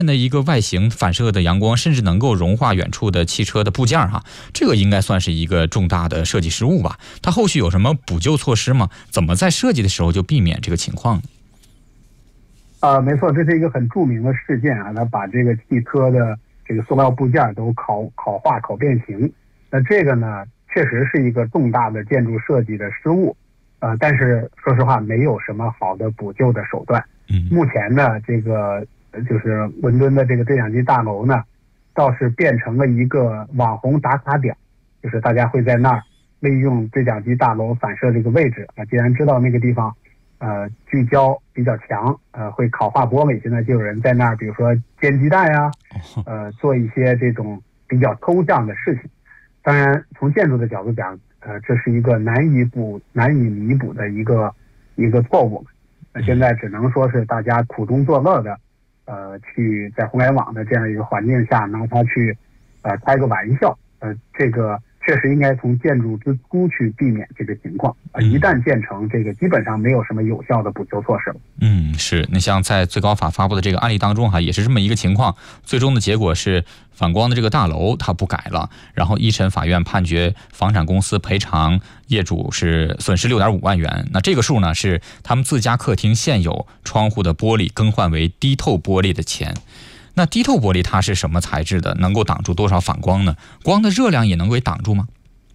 的一个外形反射的阳光，甚至能够融化远处的汽车的部件哈，这个应该算是一个重大的设计失误吧？它后续有什么补救措施吗？怎么在设计的时候就避免这个情况呢？ 没错，这是一个很著名的事件啊，它把这个汽车的这个塑料部件都烤化、烤变形。那这个呢，确实是一个重大的建筑设计的失误，但是说实话，没有什么好的补救的手段。目前呢，这个就是伦敦的这个对讲机大楼呢，倒是变成了一个网红打卡点，就是大家会在那儿利用对讲机大楼反射这个位置啊，既然知道那个地方聚焦比较强，会烤化玻璃，现在就有人在那儿，比如说煎鸡蛋呀，做一些这种比较抽象的事情。当然，从建筑的角度讲，这是一个难以弥补的一个错误。现在只能说是大家苦中作乐的，去在互联网的这样一个环境下拿它去，开个玩笑。这个确实应该从建筑之初去避免这个情况。一旦建成，这个基本上没有什么有效的补救措施了。 是。那像在最高法发布的这个案例当中哈，也是这么一个情况。最终的结果是反光的这个大楼它不改了，然后一审法院判决房产公司赔偿业主是损失6.5万元。那这个数呢是他们自家客厅现有窗户的玻璃更换为低透玻璃的钱。那低透玻璃它是什么材质的？能够挡住多少反光呢？光的热量也能够挡住吗？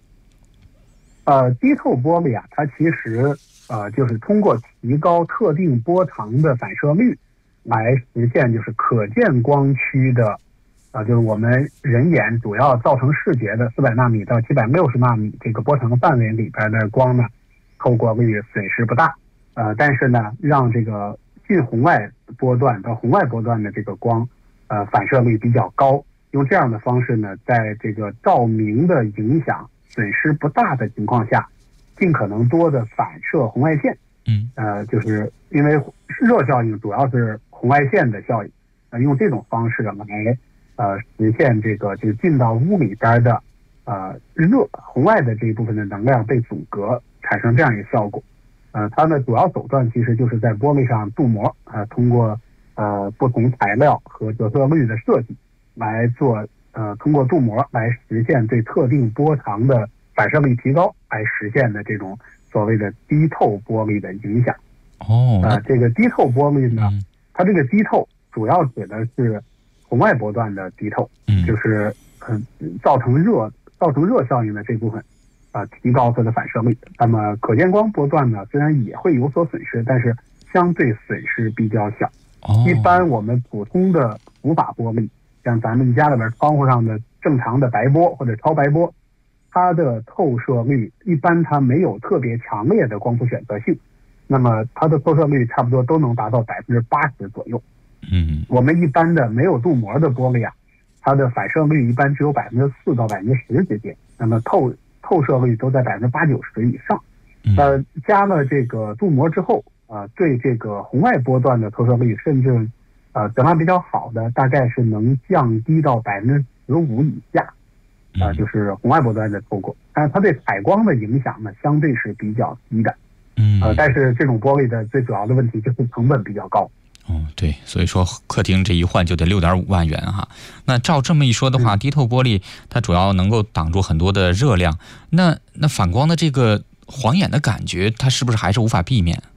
低透玻璃啊，它其实就是通过提高特定波长的反射率来实现就是可见光区的就是我们人眼主要造成视觉的400纳米到760纳米这个波长范围里边的光呢，透过率损失不大。但是呢，让这个近红外波段到红外波段的这个光反射率比较高，用这样的方式呢，在这个照明的影响损失不大的情况下，尽可能多的反射红外线。就是因为热效应主要是红外线的效应，用这种方式来实现这个就进到屋里边的红外的这一部分的能量被阻隔，产生这样一个效果。它的主要手段其实就是在玻璃上镀膜，通过不同材料和折射率的设计来做通过镀膜来实现对特定波长的反射率提高，来实现的这种所谓的低透玻璃的影响。这个低透玻璃呢，它这个低透主要指的是红外波段的低透，就是造成热效应的这部分提高它的反射率。那么可见光波段呢，虽然也会有所损失，但是相对损失比较小。一般我们普通的无法玻璃，像咱们家里边窗户上的正常的白波或者超白波，它的透射率一般它没有特别强烈的光谱选择性，那么它的透射率差不多都能达到80%左右。我们一般的没有镀膜的玻璃啊，它的反射率一般只有4%到10%之间，那么透射率都在80%、90%以上。加了这个镀膜之后，对这个红外波段的透射率，甚至质量比较好的，大概是能降低到15%以下。就是红外波段的透过，但是它对采光的影响呢，相对是比较低的。但是这种玻璃的最主要的问题就是成本比较高。 对，所以说客厅这一换就得6.5万元哈。那照这么一说的话，低透玻璃它主要能够挡住很多的热量，那反光的这个晃眼的感觉，它是不是还是无法避免？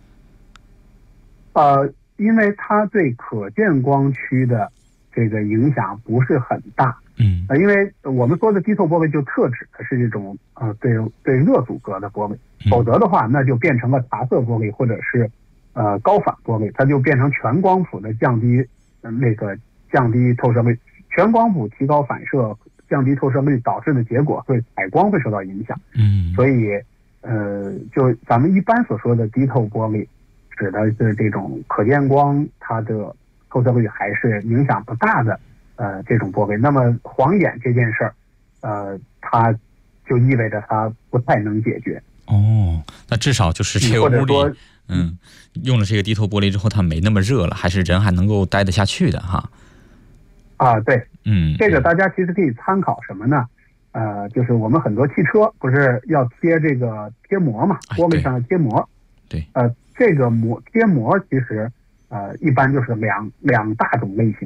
因为它对可见光区的这个影响不是很大。因为我们说的低透玻璃就特指的是这种对热阻隔的玻璃，否则的话那就变成了茶色玻璃或者是高反玻璃，它就变成全光谱的降低透射率，全光谱提高反射降低透射率导致的结果会采光会受到影响。所以就咱们一般所说的低透玻璃指的是这种可见光它的透射率还是影响不大的这种玻璃。那么晃眼这件事儿它就意味着它不太能解决。 那至少就是这个屋里用了这个低透玻璃之后，它没那么热了，还是人还能够待得下去的哈。 对，这个大家其实可以参考什么呢？就是我们很多汽车不是要贴这个贴膜嘛，玻璃上的贴膜。 对， 这个贴膜其实一般就是两大种类型。